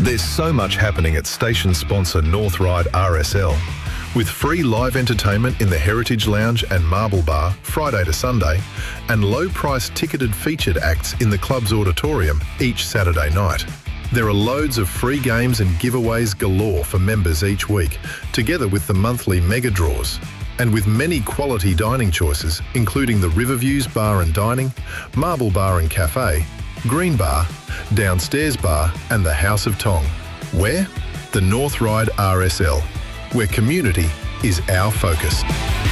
There's so much happening at station sponsor North Ryde RSL. With free live entertainment in the Heritage Lounge and Marble Bar Friday to Sunday, and low-priced ticketed featured acts in the club's auditorium each Saturday night. There are loads of free games and giveaways galore for members each week, together with the monthly mega draws. And with many quality dining choices, including the Riverviews Bar and Dining, Marble Bar and Cafe, Green Bar, Downstairs Bar and the House of Tong. Where? The North Ryde RSL, where community is our focus.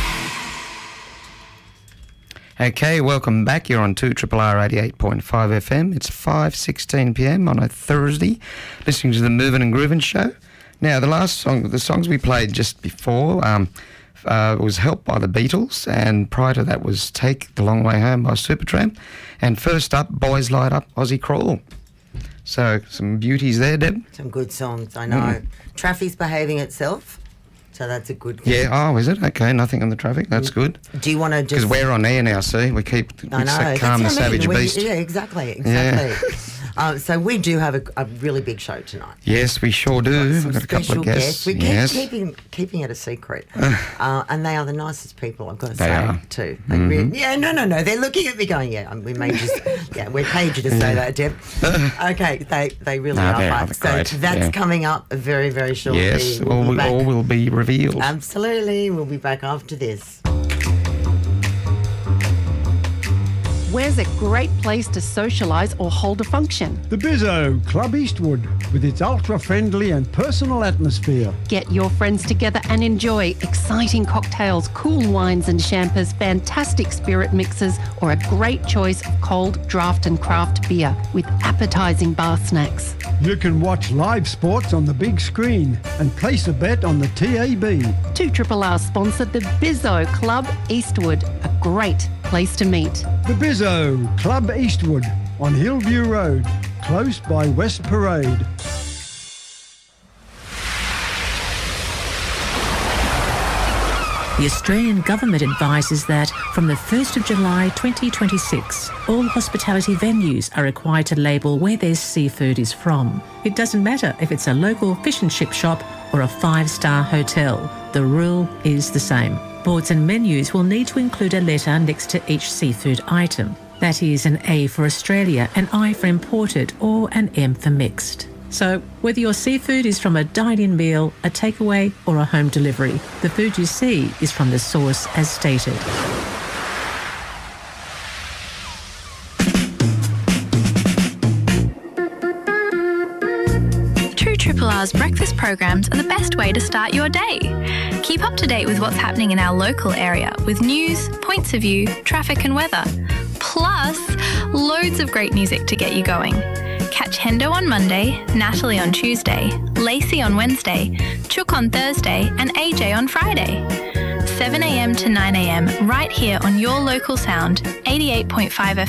Okay, welcome back. You're on 2RRR 88.5 FM. It's 5:16 p.m. on a Thursday, listening to the Movin' and Groovin' show. Now, the songs we played just before was Help by the Beatles, and prior to that was Take the Long Way Home by Supertramp, and first up, Boys Light Up, Aussie Crawl. So, some beauties there, Deb. Some good songs, I know. Traffic's behaving itself, so that's a good thing. Yeah, is it? Okay, nothing on the traffic, that's good. Do you want to just... Because we're on air now, see? We calm the savage beast. Yeah, exactly. Yeah. So we do have a really big show tonight. Yes, we sure do. We've got a couple of guests. We keep keeping it a secret. And they are the nicest people, I've got to say, too. They no. They're looking at me going, we may just... we paid you to say that, Deb. Okay, they really are. So that's coming up very, very shortly. Yes, all will be revealed. Absolutely. We'll be back after this. Where's a great place to socialise or hold a function? The Bizzo, Club Eastwood, with its ultra-friendly and personal atmosphere. Get your friends together and enjoy exciting cocktails, cool wines and champers, fantastic spirit mixes, or a great choice of cold draft and craft beer with appetising bar snacks. You can watch live sports on the big screen and place a bet on the TAB. 2RRR sponsored the Bizzo Club Eastwood, a great place to meet. The Bizzo, Club Eastwood, on Hillview Road, close by West Parade. The Australian Government advises that from the 1st of July 2026, all hospitality venues are required to label where their seafood is from. It doesn't matter if it's a local fish and chip shop or a 5-star hotel. The rule is the same. Boards and menus will need to include a letter next to each seafood item. That is an A for Australia, an I for imported, or an M for mixed. So, whether your seafood is from a dine-in meal, a takeaway, or a home delivery, the food you see is from the source as stated. RRR's breakfast programs are the best way to start your day. Keep up to date with what's happening in our local area with news, points of view, traffic and weather. Plus, loads of great music to get you going. Catch Hendo on Monday, Natalie on Tuesday, Lacey on Wednesday, Chook on Thursday and AJ on Friday. 7 a.m. to 9 a.m. right here on your local sound, 88.5 FM.